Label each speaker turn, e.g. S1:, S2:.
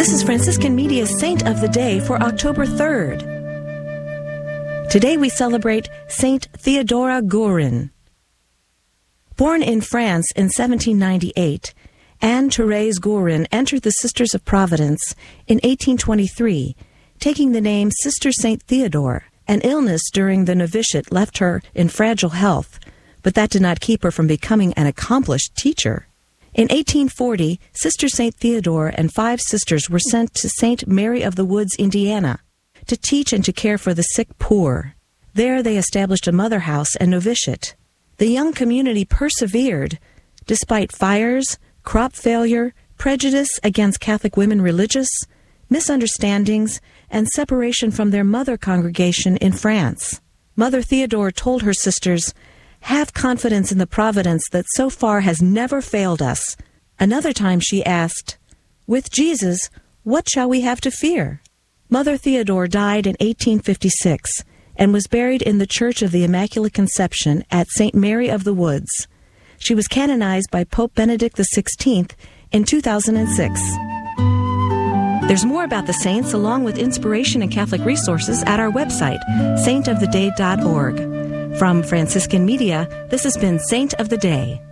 S1: This is Franciscan Media's Saint of the Day for October 3rd. Today we celebrate Saint Theodora Guerin. Born in France in 1798, Anne-Thérèse Guerin entered the Sisters of Providence in 1823, taking the name Sister Saint Theodore. An illness during the novitiate left her in fragile health, but that did not keep her from becoming an accomplished teacher. In 1840, Sister St. Theodore and 5 sisters were sent to St. Mary of the Woods, Indiana, to teach and to care for the sick poor. There they established a mother house and novitiate. The young community persevered, despite fires, crop failure, prejudice against Catholic women religious, misunderstandings, and separation from their mother congregation in France. Mother Theodore told her sisters, "Have confidence in the providence that so far has never failed us." Another time she asked, "With Jesus, what shall we have to fear?" Mother Theodore died in 1856 and was buried in the Church of the Immaculate Conception at St. Mary of the Woods. She was canonized by Pope Benedict XVI in 2006. There's more about the saints along with inspiration and Catholic resources at our website, saintoftheday.org. From Franciscan Media, this has been Saint of the Day.